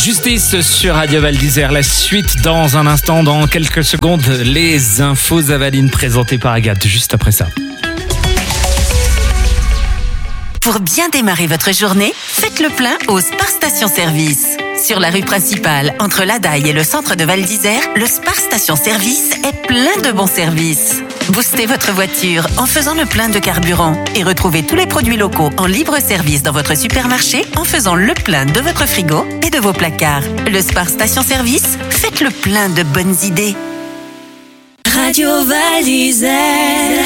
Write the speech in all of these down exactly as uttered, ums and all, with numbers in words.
Justice sur Radio Val d'Isère. La suite dans un instant, dans quelques secondes, les infos Avaline présentées par Agathe, juste après ça. Pour bien démarrer votre journée, faites le plein au Spar Station Service. Sur la rue principale, entre l'Adaille et le centre de Val d'Isère, le Spar Station Service est plein de bons services. Boostez votre voiture en faisant le plein de carburant et retrouvez tous les produits locaux en libre service dans votre supermarché en faisant le plein de votre frigo et de vos placards. Le Spar Station Service, faites le plein de bonnes idées. Radio Val d'Isère.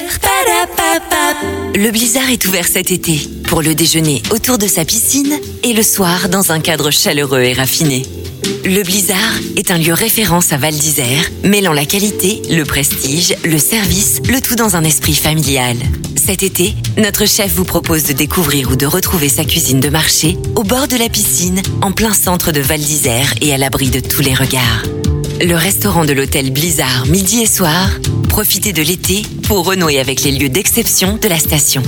Le Blizzard est ouvert cet été pour le déjeuner autour de sa piscine et le soir dans un cadre chaleureux et raffiné. Le Blizzard est un lieu référence à Val d'Isère, mêlant la qualité, le prestige, le service, le tout dans un esprit familial. Cet été, notre chef vous propose de découvrir ou de retrouver sa cuisine de marché au bord de la piscine, en plein centre de Val d'Isère et à l'abri de tous les regards. Le restaurant de l'hôtel Blizzard midi et soir, profitez de l'été pour renouer avec les lieux d'exception de la station.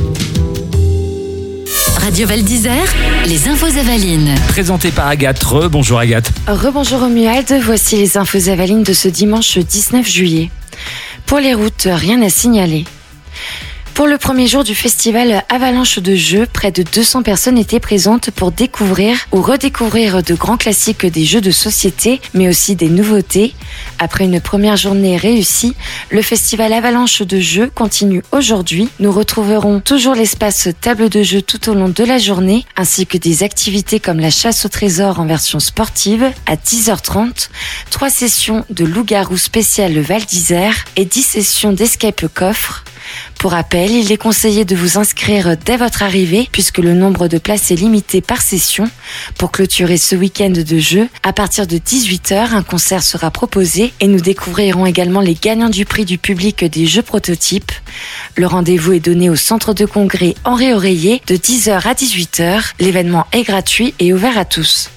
Radio Val d'Isère, les infos Avalines. Présenté par Agathe. Re-bonjour Agathe. Rebonjour Romuald, voici les infos Avalines de ce dimanche dix-neuf juillet. Pour les routes, rien à signaler. Pour le premier jour du festival Avalanche de jeux, près de deux cents personnes étaient présentes pour découvrir ou redécouvrir de grands classiques des jeux de société, mais aussi des nouveautés. Après une première journée réussie, le festival Avalanche de jeux continue aujourd'hui. Nous retrouverons toujours l'espace table de jeu tout au long de la journée, ainsi que des activités comme la chasse au trésor en version sportive à dix heures trente, trois sessions de loup-garou spécial Val d'Isère et dix sessions d'escape coffre. Pour rappel, il est conseillé de vous inscrire dès votre arrivée puisque le nombre de places est limité par session. Pour clôturer ce week-end de jeu, à partir de dix-huit heures, un concert sera proposé et nous découvrirons également les gagnants du prix du public des jeux prototypes. Le rendez-vous est donné au centre de congrès Henri Oreiller de dix heures à dix-huit heures. L'événement est gratuit et ouvert à tous.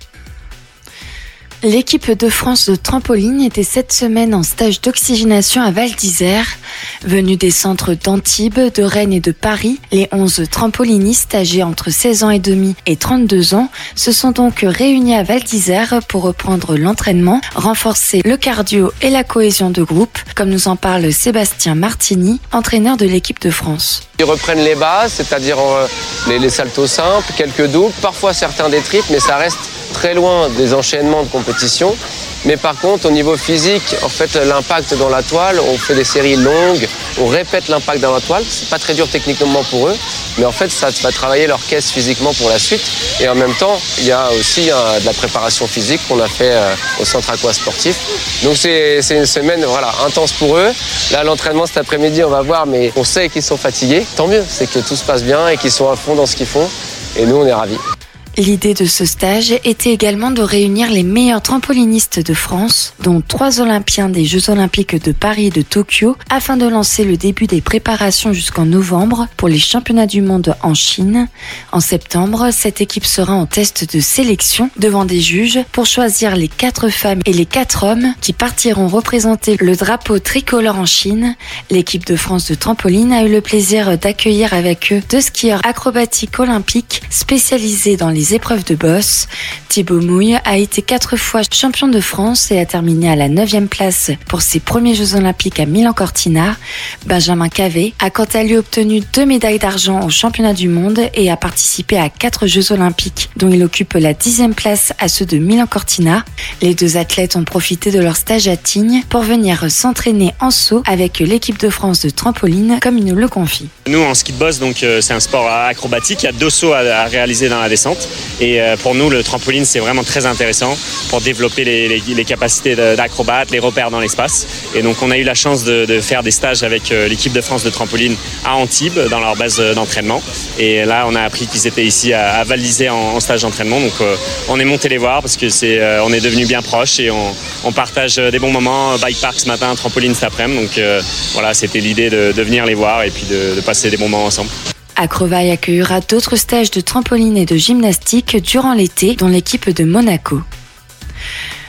L'équipe de France de trampoline était cette semaine en stage d'oxygénation à Val d'Isère. Venus des centres d'Antibes, de Rennes et de Paris, les onze trampolinistes âgés entre seize ans et demi et trente-deux ans se sont donc réunis à Val d'Isère pour reprendre l'entraînement, renforcer le cardio et la cohésion de groupe, comme nous en parle Sébastien Martini, entraîneur de l'équipe de France. Ils reprennent les bases, c'est-à-dire euh, les, les saltos simples, quelques doubles, parfois certains des triples, mais ça reste très loin des enchaînements de compétition. Mais par contre, au niveau physique, en fait, l'impact dans la toile, on fait des séries longues, on répète l'impact dans la toile. C'est pas très dur techniquement pour eux, mais en fait, ça va travailler leur caisse physiquement pour la suite. Et en même temps, il y a aussi euh, de la préparation physique qu'on a fait euh, au centre aquasportif. Donc c'est, c'est une semaine voilà, intense pour eux. Là, l'entraînement cet après-midi, on va voir, mais on sait qu'ils sont fatigués. Tant mieux, c'est que tout se passe bien et qu'ils sont à fond dans ce qu'ils font. Et nous, on est ravis. L'idée de ce stage était également de réunir les meilleurs trampolinistes de France, dont trois Olympiens des Jeux Olympiques de Paris et de Tokyo, afin de lancer le début des préparations jusqu'en novembre pour les championnats du monde en Chine. En septembre, cette équipe sera en test de sélection devant des juges pour choisir les quatre femmes et les quatre hommes qui partiront représenter le drapeau tricolore en Chine. L'équipe de France de trampoline a eu le plaisir d'accueillir avec eux deux skieurs acrobatiques olympiques spécialisés dans les épreuves de bosse. Thibaut Mouille a été quatre fois champion de France et a terminé à la neuvième place pour ses premiers Jeux Olympiques à Milan-Cortina. Benjamin Cavé a quant à lui obtenu deux médailles d'argent aux championnats du monde et a participé à quatre Jeux Olympiques, dont il occupe la dixième place à ceux de Milan-Cortina. Les deux athlètes ont profité de leur stage à Tignes pour venir s'entraîner en saut avec l'équipe de France de trampoline, comme ils nous le confient. Nous, en ski de boss, donc, euh, c'est un sport acrobatique. Il y a deux sauts à, à réaliser dans la descente. Et euh, pour nous, le trampoline, c'est vraiment très intéressant pour développer les, les, les capacités d'acrobate, les repères dans l'espace. Et donc, on a eu la chance de, de faire des stages avec euh, l'équipe de France de trampoline à Antibes, dans leur base d'entraînement. Et là, on a appris qu'ils étaient ici à, à Val d'Isère en, en stage d'entraînement. Donc, euh, on est monté les voir parce que c'est, euh, on est devenus bien proches et on, on partage des bons moments. Bike park ce matin, trampoline cet après-midi. Donc, euh, voilà, c'était l'idée de, de venir les voir et puis de, de passer des bons moments ensemble. Accrovaille accueillera d'autres stages de trampoline et de gymnastique durant l'été, dont l'équipe de Monaco.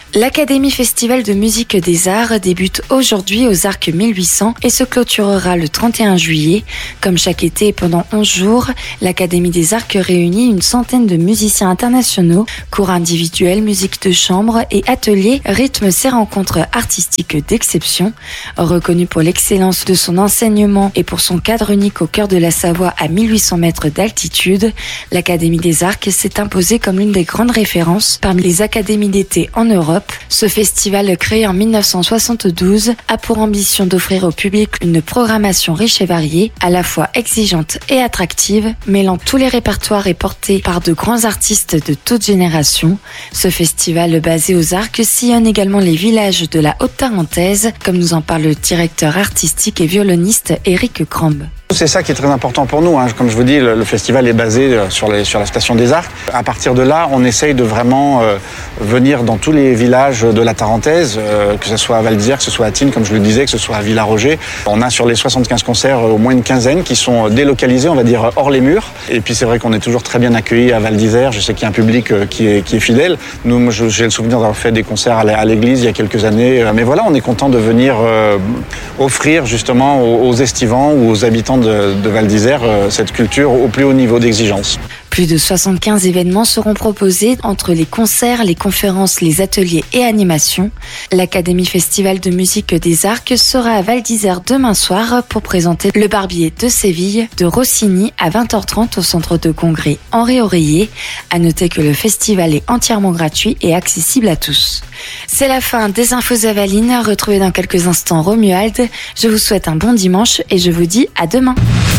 L'Académie Festival de Musique des Arts débute aujourd'hui aux Arcs mille huit cents et se clôturera le trente et un juillet. Comme chaque été et pendant onze jours, l'Académie des Arcs réunit une centaine de musiciens internationaux, cours individuels, musique de chambre et ateliers rythment ces rencontres artistiques d'exception. Reconnu pour l'excellence de son enseignement et pour son cadre unique au cœur de la Savoie à mille huit cents mètres d'altitude, l'Académie des Arcs s'est imposée comme l'une des grandes références parmi les académies d'été en Europe. Ce festival, créé en mille neuf cent soixante-douze, a pour ambition d'offrir au public une programmation riche et variée, à la fois exigeante et attractive, mêlant tous les répertoires et porté par de grands artistes de toutes générations. Ce festival basé aux Arcs sillonne également les villages de la Haute-Tarentaise, comme nous en parle le directeur artistique et violoniste Éric Crambe. C'est ça qui est très important pour nous. Hein. Comme je vous dis, le, le festival est basé sur, les, sur la station des Arcs. À partir de là, on essaye de vraiment euh, venir dans tous les villages de la Tarentaise, euh, que ce soit à Val d'Isère, que ce soit à Tignes, comme je le disais, que ce soit à Villaroger. On a sur les soixante-quinze concerts euh, au moins une quinzaine qui sont délocalisés, on va dire, hors les murs. Et puis c'est vrai qu'on est toujours très bien accueillis à Val d'Isère. Je sais qu'il y a un public euh, qui, est, qui est fidèle. Nous, moi, j'ai le souvenir d'avoir fait des concerts à l'église il y a quelques années. Mais voilà, on est content de venir euh, offrir justement aux, aux estivants ou aux habitants de, de Val d'Isère euh, cette culture au plus haut niveau d'exigence. Plus de soixante-quinze événements seront proposés entre les concerts, les conférences, les ateliers et animations. L'Académie Festival de Musique des Arcs sera à Val d'Isère demain soir pour présenter Le Barbier de Séville de Rossini à vingt heures trente au centre de congrès Henri Oreiller. À noter que le festival est entièrement gratuit et accessible à tous. C'est la fin des Infos Avalines. Retrouvez dans quelques instants Romuald. Je vous souhaite un bon dimanche et je vous dis à demain.